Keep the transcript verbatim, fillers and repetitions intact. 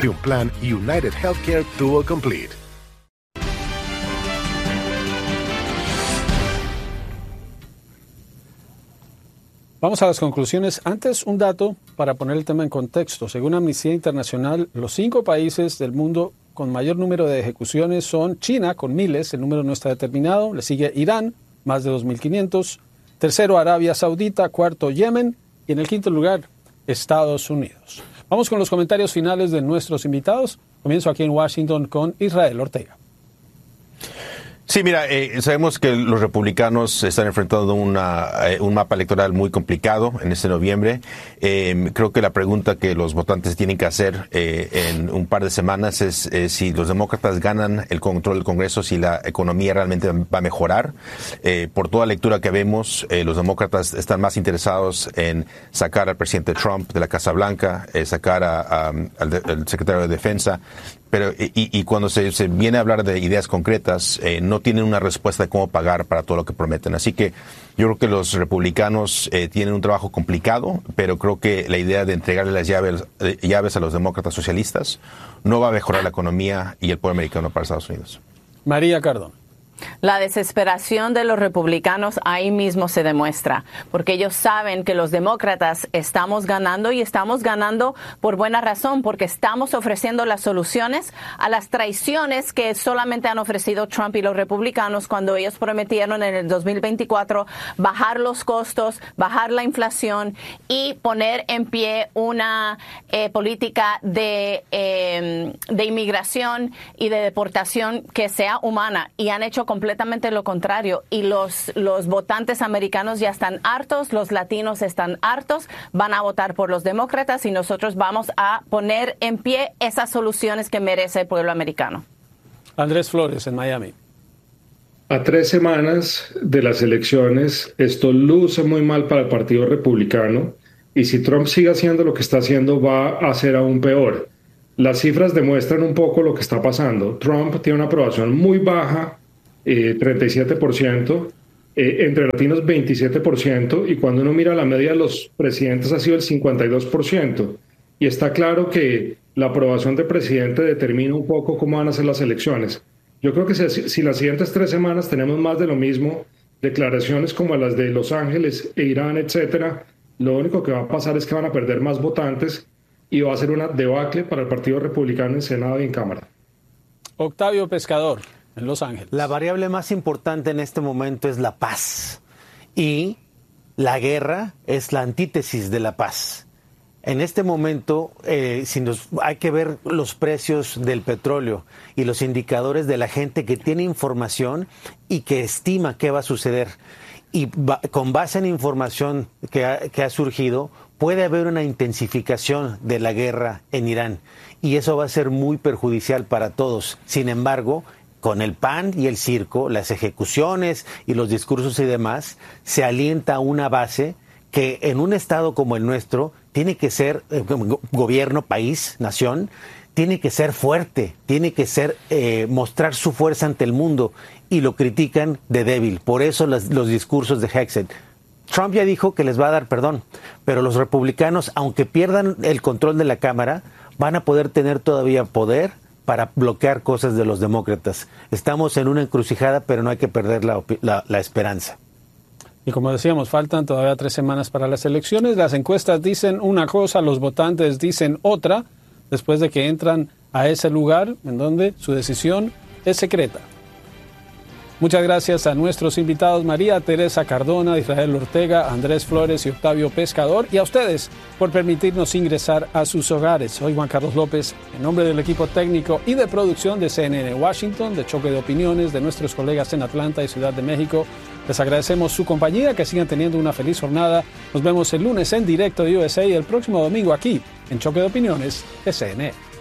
de un plan United Healthcare Dual Complete. Vamos a las conclusiones. Antes, un dato para poner el tema en contexto. Según Amnistía Internacional, los cinco países del mundo con mayor número de ejecuciones son China, con miles, el número no está determinado. Le sigue Irán, más de dos mil quinientos. Tercero, Arabia Saudita. Cuarto, Yemen. Y en el quinto lugar, Estados Unidos. Vamos con los comentarios finales de nuestros invitados. Comienzo aquí en Washington con Israel Ortega. Sí, mira, eh, sabemos que los republicanos están enfrentando una, eh, un mapa electoral muy complicado en este noviembre. Eh, creo que la pregunta que los votantes tienen que hacer eh, en un par de semanas es eh, si los demócratas ganan el control del Congreso, si la economía realmente va a mejorar. Eh, por toda lectura que vemos, eh, los demócratas están más interesados en sacar al presidente Trump de la Casa Blanca, eh, sacar a, a, al, de, al secretario de Defensa. Pero y, y cuando se, se viene a hablar de ideas concretas, eh, no tienen una respuesta de cómo pagar para todo lo que prometen. Así que yo creo que los republicanos eh, tienen un trabajo complicado, pero creo que la idea de entregarle las llaves, eh, llaves a los demócratas socialistas no va a mejorar la economía y el pueblo americano para Estados Unidos. María Cardona. La desesperación de los republicanos ahí mismo se demuestra, porque ellos saben que los demócratas estamos ganando y estamos ganando por buena razón, porque estamos ofreciendo las soluciones a las traiciones que solamente han ofrecido Trump y los republicanos cuando ellos prometieron en el dos mil veinticuatro bajar los costos, bajar la inflación y poner en pie una eh, política de, eh, de inmigración y de deportación que sea humana, y han hecho completamente lo contrario, y los, los votantes americanos ya están hartos, los latinos están hartos, van a votar por los demócratas y nosotros vamos a poner en pie esas soluciones que merece el pueblo americano. Andrés Flores, en Miami. A tres semanas de las elecciones, esto luce muy mal para el Partido Republicano, y si Trump sigue haciendo lo que está haciendo, va a ser aún peor. Las cifras demuestran un poco lo que está pasando. Trump tiene una aprobación muy baja, Eh, treinta y siete por ciento, eh, entre latinos veintisiete por ciento, y cuando uno mira la media de los presidentes ha sido el cincuenta y dos por ciento. Y está claro que la aprobación de presidente determina un poco cómo van a ser las elecciones. Yo creo que si, si las siguientes tres semanas tenemos más de lo mismo, declaraciones como las de Los Ángeles e Irán, etcétera, lo único que va a pasar es que van a perder más votantes y va a ser una debacle para el Partido Republicano en Senado y en Cámara. Octavio Pescador, en Los Ángeles. La variable más importante en este momento es la paz, y la guerra es la antítesis de la paz. En este momento, eh, si nos, hay que ver los precios del petróleo y los indicadores de la gente que tiene información y que estima qué va a suceder. Y va, con base en información que ha, que ha surgido, puede haber una intensificación de la guerra en Irán, y eso va a ser muy perjudicial para todos. Sin embargo, con el pan y el circo, las ejecuciones y los discursos y demás, se alienta una base que en un estado como el nuestro tiene que ser, eh, gobierno, país, nación, tiene que ser fuerte, tiene que ser eh, mostrar su fuerza ante el mundo, y lo critican de débil. Por eso las, los discursos de Hexet. Trump ya dijo que les va a dar perdón, pero los republicanos, aunque pierdan el control de la Cámara, van a poder tener todavía poder para bloquear cosas de los demócratas. Estamos en una encrucijada, pero no hay que perder la, la, la esperanza. Y como decíamos, faltan todavía tres semanas para las elecciones. Las encuestas dicen una cosa, los votantes dicen otra, después de que entran a ese lugar en donde su decisión es secreta. Muchas gracias a nuestros invitados María Teresa Cardona, Israel Ortega, Andrés Flores y Octavio Pescador, y a ustedes por permitirnos ingresar a sus hogares. Soy Juan Carlos López, en nombre del equipo técnico y de producción de C N N Washington, de Choque de Opiniones, de nuestros colegas en Atlanta y Ciudad de México. Les agradecemos su compañía, que sigan teniendo una feliz jornada. Nos vemos el lunes en directo de U S A y el próximo domingo aquí en Choque de Opiniones de C N N.